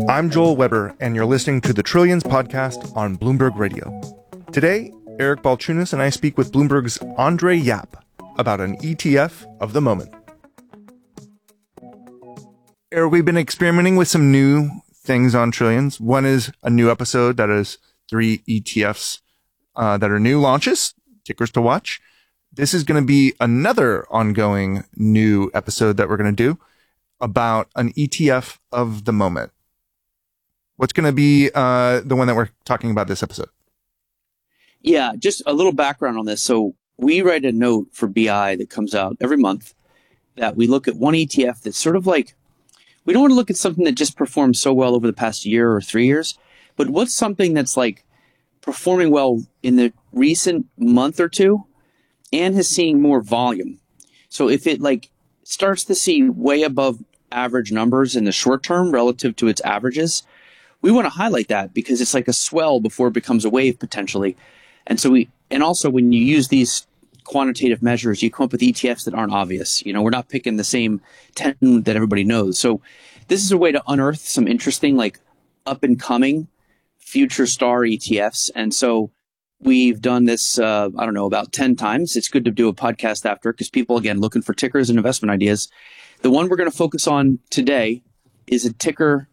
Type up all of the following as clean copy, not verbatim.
I'm Joel Weber, and you're listening to the Trillions podcast on Bloomberg Radio. Today, Eric Balchunas and I speak with Bloomberg's Andre Yap about an ETF of the moment. Eric, we've been experimenting with some new things on Trillions. One is a new episode that is 3 ETFs that are new launches, tickers to watch. This is going to be another ongoing new episode that we're going to do about an ETF of the moment. What's going to be the one that we're talking about this episode? Yeah, just a little background on this. So we write a note for BI that comes out every month that we look at one ETF that's sort of like, we don't want to look at something that just performed so well over the past year or 3 years, but what's something that's like performing well in the recent month or two and has seen more volume. So if it like starts to see way above average numbers in the short term relative to its averages, we want to highlight that because it's like a swell before it becomes a wave potentially. And so and also when you use these quantitative measures, you come up with ETFs that aren't obvious. You know, we're not picking the same 10 that everybody knows. So this is a way to unearth some interesting, like up and coming future star ETFs. And so we've done this, about 10 times. It's good to do a podcast after because people, again, looking for tickers and investment ideas. The one we're going to focus on today is a ticker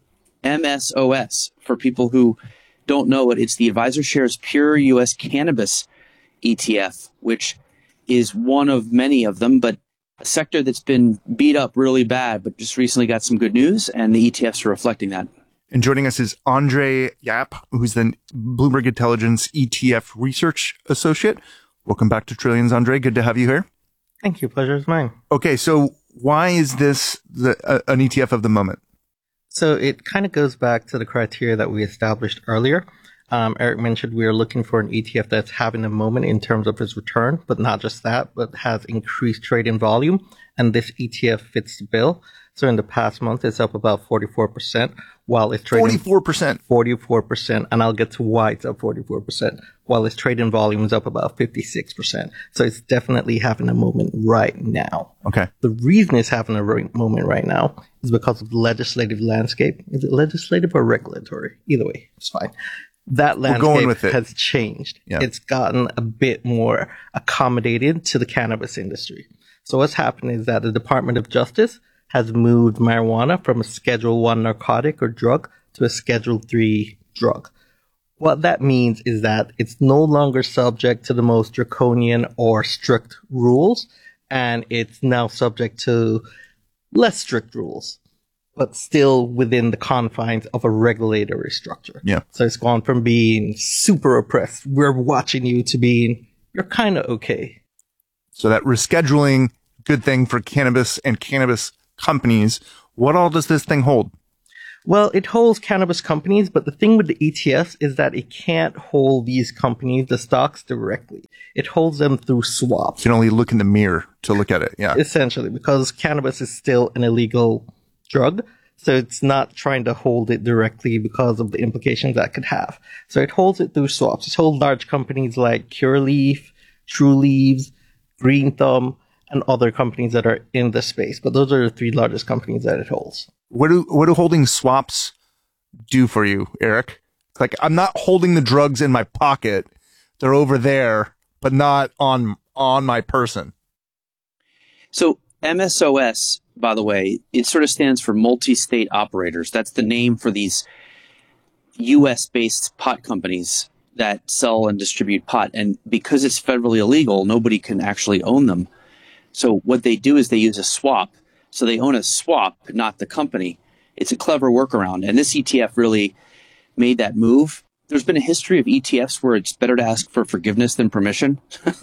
MSOS. For people who don't know it, it's the AdvisorShares Pure U.S. Cannabis ETF, which is one of many of them, but a sector that's been beat up really bad, but just recently got some good news, and the ETFs are reflecting that. And joining us is Andre Yap, who's the Bloomberg Intelligence ETF Research Associate. Welcome back to Trillions, Andre. Good to have you here. Thank you. Pleasure is mine. Okay, so why is this an ETF of the moment? So it kind of goes back to the criteria that we established earlier. Eric mentioned we are looking for an ETF that's having a moment in terms of its return, but not just that, but has increased trading volume. And this ETF fits the bill. So in the past month, it's up about 44%, while it's trading 44%. And I'll get to why it's up 44%, while its trading volume is up about 56%. So it's definitely having a moment right now. Okay. The reason it's having a moment right now is because of the legislative landscape. Is it legislative or regulatory? Either way, it's fine. That landscape has changed. Yeah. It's gotten a bit more accommodated to the cannabis industry. So what's happened is that the Department of Justice has moved marijuana from a Schedule 1 narcotic or drug to a Schedule 3 drug. What that means is that it's no longer subject to the most draconian or strict rules, and it's now subject to less strict rules, but still within the confines of a regulatory structure. Yeah. So it's gone from being super oppressed, we're watching you, to being, you're kind of okay. So that rescheduling, good thing for cannabis and cannabis companies. What all does this thing hold? Well, it holds cannabis companies, but the thing with the ETFs is that it can't hold these companies, the stocks, directly. It holds them through swaps. You can only look in the mirror to look at it. Yeah. Essentially, because cannabis is still an illegal drug. So it's not trying to hold it directly because of the implications that could have. So it holds it through swaps. It holds large companies like Curaleaf, True Leaves, Green Thumb, and other companies that are in the space. But those are the 3 largest companies that it holds. What do holding swaps do for you, Eric? Like, I'm not holding the drugs in my pocket. They're over there, but not on my person. So MSOS, by the way, it sort of stands for multi-state operators. That's the name for these U.S.-based pot companies that sell and distribute pot. And because it's federally illegal, nobody can actually own them. So what they do is they use a swap. So they own a swap, not the company. It's a clever workaround. And this ETF really made that move. There's been a history of ETFs where it's better to ask for forgiveness than permission.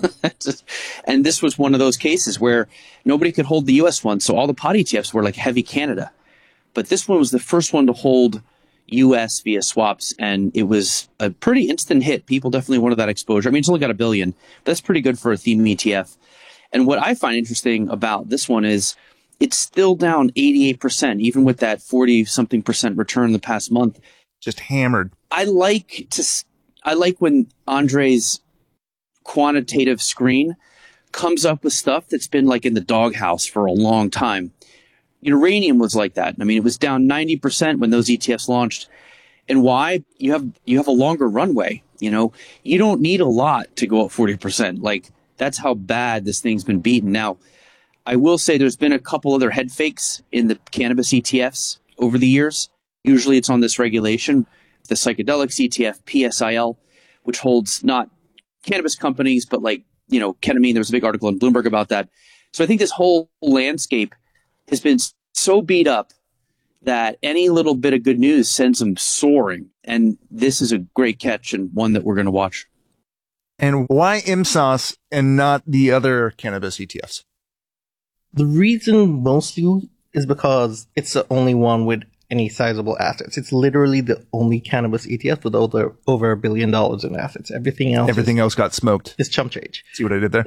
And this was one of those cases where nobody could hold the US one. So all the pot ETFs were like heavy Canada. But this one was the first one to hold US via swaps. And it was a pretty instant hit. People definitely wanted that exposure. I mean, it's only got $1 billion. That's pretty good for a theme ETF. And what I find interesting about this one is it's still down 88%, even with that 40-something% return in the past month. Just hammered. I like when Andre's quantitative screen comes up with stuff that's been like in the doghouse for a long time. Uranium was like that. I mean, it was down 90% when those ETFs launched. And why? You have a longer runway. You don't need a lot to go up 40%. Like, that's how bad this thing's been beaten. Now, I will say there's been a couple other head fakes in the cannabis ETFs over the years. Usually it's on this regulation, the psychedelics ETF, PSIL, which holds not cannabis companies, but like, ketamine. There was a big article in Bloomberg about that. So I think this whole landscape has been so beat up that any little bit of good news sends them soaring. And this is a great catch and one that we're going to watch. And why IMSOS and not the other cannabis ETFs? The reason mostly is because it's the only one with any sizable assets. It's literally the only cannabis ETF with over $1 billion in assets. Everything else got smoked. It's chump change. See what I did there?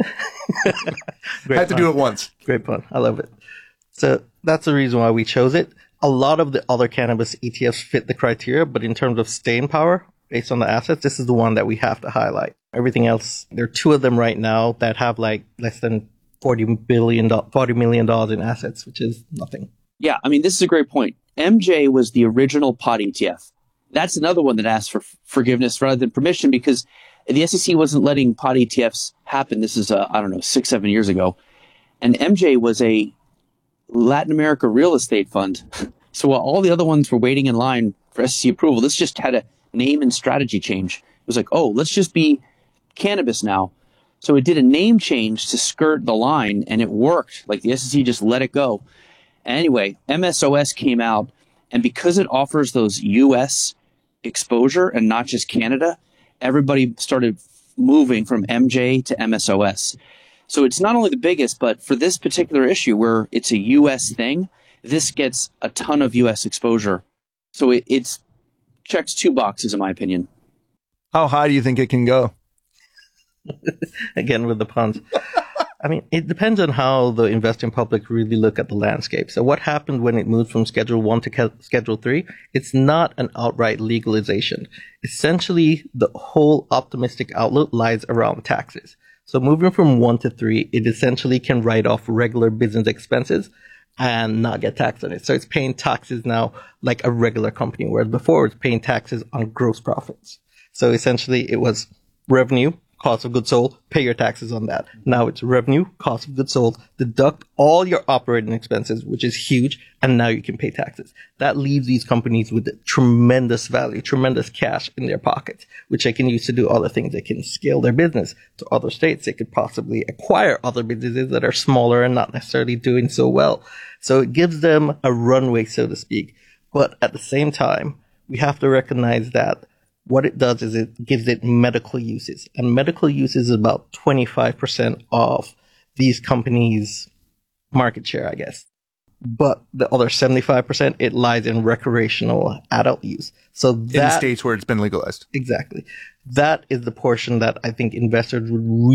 I had to do it once. Great pun. I love it. So that's the reason why we chose it. A lot of the other cannabis ETFs fit the criteria, but in terms of staying power, based on the assets, this is the one that we have to highlight. Everything else, there are two of them right now that have like less than $40 million in assets, which is nothing. Yeah, I mean, this is a great point. MJ was the original pod ETF. That's another one that asked for forgiveness rather than permission because the SEC wasn't letting pod ETFs happen. This is, 6-7 years ago. And MJ was a Latin America real estate fund. So while all the other ones were waiting in line for SEC approval, this just had a name and strategy change. It was like, oh, let's just be cannabis now. So it did a name change to skirt the line, and it worked. Like the SEC just let it go. Anyway, MSOS came out, and because it offers those U.S. exposure and not just Canada, everybody started moving from MJ to MSOS. So it's not only the biggest, but for this particular issue where it's a U.S. thing, this gets a ton of U.S. exposure. So it's checks two boxes, in my opinion. How high do you think it can go? Again, with the puns. I mean, it depends on how the investing public really look at the landscape. So what happened when it moved from Schedule 1 to Schedule 3? It's not an outright legalization. Essentially, the whole optimistic outlook lies around taxes. So moving from 1 to 3, it essentially can write off regular business expenses and not get taxed on it. So it's paying taxes now like a regular company, whereas before it's paying taxes on gross profits. So essentially it was revenue, cost of goods sold, pay your taxes on that. Now it's revenue, cost of goods sold, deduct all your operating expenses, which is huge, and now you can pay taxes. That leaves these companies with tremendous value, tremendous cash in their pockets, which they can use to do other things. They can scale their business to other states. They could possibly acquire other businesses that are smaller and not necessarily doing so well. So it gives them a runway, so to speak. But at the same time, we have to recognize that what it does is it gives it medical uses. And medical uses is about 25% of these companies' market share, I guess. But the other 75%, it lies in recreational adult use. So that, in states where it's been legalized. Exactly. That is the portion that I think investors would really